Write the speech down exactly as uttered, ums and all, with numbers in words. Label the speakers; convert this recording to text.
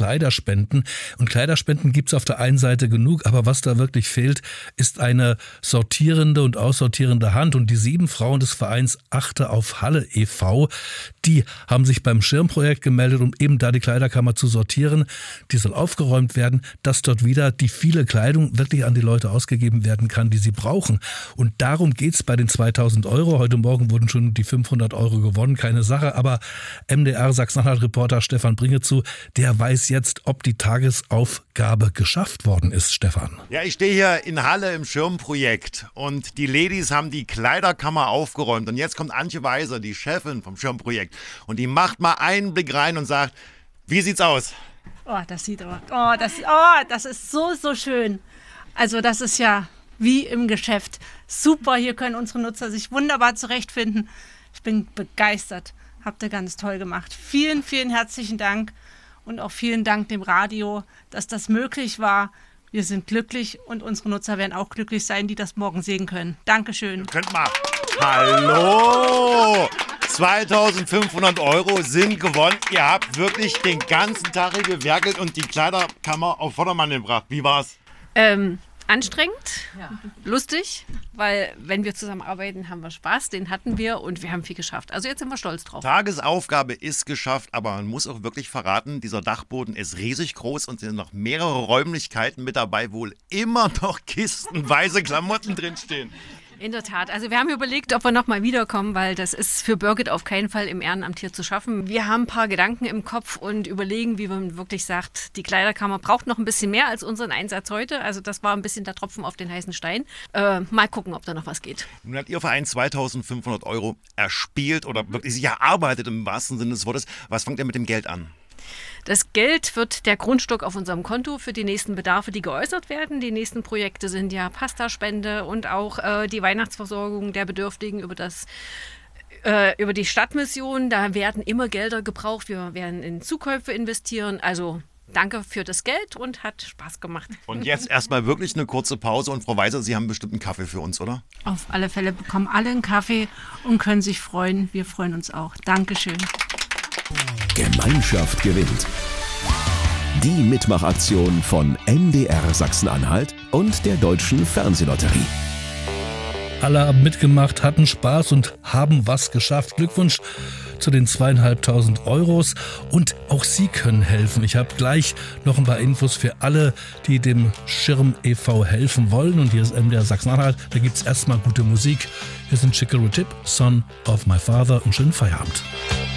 Speaker 1: Kleiderspenden. Und Kleiderspenden gibt's auf der einen Seite genug, aber was da wirklich fehlt, ist eine sortierende und aussortierende Hand. Und die sieben Frauen des Vereins Achte auf Halle e V, die haben sich beim Schirmprojekt gemeldet, um eben da die Kleiderkammer zu sortieren. Die soll aufgeräumt werden, dass dort wieder die viele Kleidung wirklich an die Leute ausgegeben werden kann, die sie brauchen. Und darum geht's bei den zweitausend Euro. Heute Morgen wurden schon die fünfhundert Euro gewonnen, keine Sache. Aber M D R Sachsen-Anhalt-Reporter Stefan Bringezu, der weiß jetzt, ob die Tagesaufgabe geschafft worden ist, Stefan.
Speaker 2: Ja, ich stehe hier in Halle im Schirmprojekt und die Ladies haben die Kleiderkammer aufgeräumt. Und jetzt kommt Antje Weiser, die Chefin vom Schirmprojekt. Und die macht mal einen Blick rein und sagt, wie sieht's aus?
Speaker 3: Oh, das sieht aber, oh, das, oh, das ist so, so schön. Also das ist ja wie im Geschäft. Super, hier können unsere Nutzer sich wunderbar zurechtfinden. Ich bin begeistert. Habt ihr ganz toll gemacht. Vielen, vielen herzlichen Dank und auch vielen Dank dem Radio, dass das möglich war. Wir sind glücklich und unsere Nutzer werden auch glücklich sein, die das morgen sehen können. Dankeschön.
Speaker 2: Könnt mal. Hallo! zweitausendfünfhundert Euro sind gewonnen. Ihr habt wirklich den ganzen Tag hier gewerkelt und die Kleiderkammer auf Vordermann gebracht. Wie war's?
Speaker 4: Ähm, anstrengend, ja. Lustig, weil wenn wir zusammenarbeiten, haben wir Spaß, den hatten wir und wir haben viel geschafft. Also jetzt sind wir stolz drauf.
Speaker 2: Tagesaufgabe ist geschafft, aber man muss auch wirklich verraten, dieser Dachboden ist riesig groß und sind noch mehrere Räumlichkeiten mit dabei, wo immer noch kistenweise Klamotten drinstehen.
Speaker 4: In der Tat. Also wir haben überlegt, ob wir nochmal wiederkommen, weil das ist für Birgit auf keinen Fall im Ehrenamt hier zu schaffen. Wir haben ein paar Gedanken im Kopf und überlegen, wie man wirklich sagt, die Kleiderkammer braucht noch ein bisschen mehr als unseren Einsatz heute. Also das war ein bisschen der Tropfen auf den heißen Stein. Äh, mal gucken, ob da noch was geht.
Speaker 2: Nun hat Ihr Verein zweitausendfünfhundert Euro erspielt oder wirklich sich erarbeitet im wahrsten Sinne des Wortes. Was fängt ihr mit dem Geld an?
Speaker 4: Das Geld wird der Grundstock auf unserem Konto für die nächsten Bedarfe, die geäußert werden. Die nächsten Projekte sind ja Pastaspende und auch äh, die Weihnachtsversorgung der Bedürftigen über das äh, über die Stadtmission. Da werden immer Gelder gebraucht. Wir werden in Zukäufe investieren. Also danke für das Geld und hat Spaß gemacht.
Speaker 2: Und jetzt erstmal wirklich eine kurze Pause. Und Frau Weiser, Sie haben bestimmt einen Kaffee für uns, oder?
Speaker 3: Auf alle Fälle bekommen alle einen Kaffee und können sich freuen. Wir freuen uns auch. Dankeschön.
Speaker 5: Gemeinschaft gewinnt. Die Mitmachaktion von M D R Sachsen-Anhalt und der Deutschen Fernsehlotterie.
Speaker 1: Alle haben mitgemacht, hatten Spaß und haben was geschafft. Glückwunsch zu den zweieinhalbtausend Euros. Und auch Sie können helfen. Ich habe gleich noch ein paar Infos für alle, die dem Schirm e V helfen wollen. Und hier ist M D R Sachsen-Anhalt. Da gibt es erstmal gute Musik. Hier sind Chicory Tip, Son of My Father. Und schönen Feierabend.